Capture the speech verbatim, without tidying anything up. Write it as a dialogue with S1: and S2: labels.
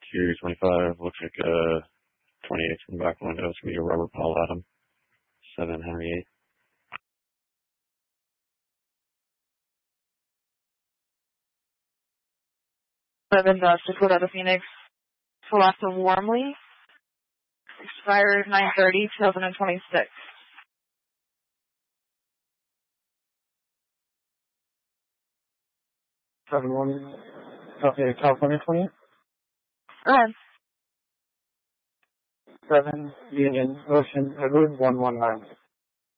S1: Series twenty-five, looks like uh twenty-eight from the back window. It's going to be a rubber Paul Adam, seven Henry eight.
S2: seven uh, Dakota to Phoenix, Celeste Warmly, expires nine thirty, twenty twenty-six.
S3: seven one, okay, California twenty-eight?
S2: Go ahead.
S3: seven Union Ocean Edward one one nine.